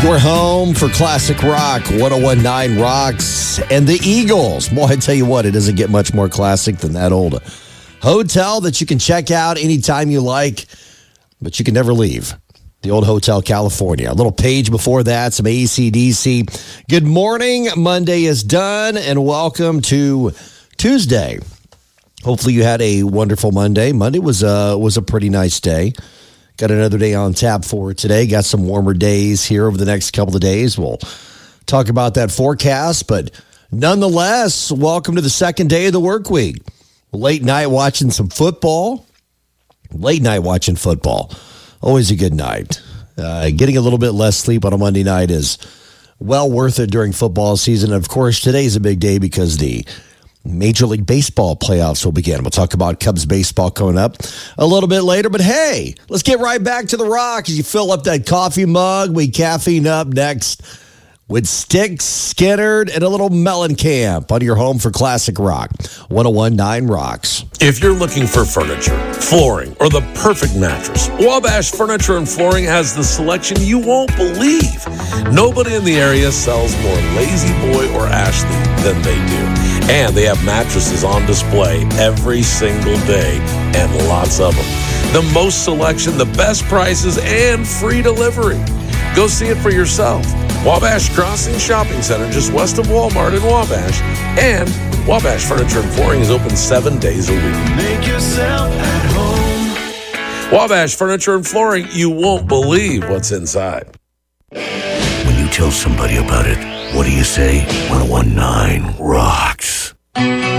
Your home for classic rock, 1019 Rocks, and the Eagles. Boy, I tell you what, it doesn't get much more classic than that old hotel that you can check out anytime you like, but you can never leave. The old Hotel California. A little page before that, some AC/DC. Good morning. Monday is done, and welcome to Tuesday. Hopefully you had a wonderful Monday. Monday was a pretty nice day. Got another day on tap for today. Got some warmer days here over the next couple of days. We'll talk about that forecast, but nonetheless, welcome to the second day of the work week. Late night watching some football. Always a good night. Getting a little bit less sleep on a Monday night is well worth it during football season. Of course, today's a big day because the Major League Baseball playoffs will begin. We'll talk about Cubs baseball coming up a little bit later. But hey, let's get right back to the rock as you fill up that coffee mug. We caffeine up next with Styx, Skynyrd, and a little Mellencamp on your home for classic rock. 1019 Rocks. If you're looking for furniture, flooring, or the perfect mattress, Wabash Furniture and Flooring has the selection you won't believe. Nobody in the area sells more Lazy Boy or Ashley than they do. And they have mattresses on display every single day, and lots of them. The most selection, the best prices, and free delivery. Go see it for yourself. Wabash Crossing Shopping Center, just west of Walmart in Wabash. And Wabash Furniture and Flooring is open 7 days a week. Make yourself at home. Wabash Furniture and Flooring, you won't believe what's inside. When you tell somebody about it, what do you say? 1019 Rocks.